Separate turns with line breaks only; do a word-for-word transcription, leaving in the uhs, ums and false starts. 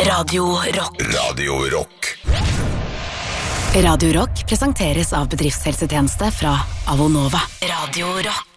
Radio Rock.
Radio Rock.
Radio Rock presenteres av bedriftshelsetjeneste fra Avonova. Radio Rock.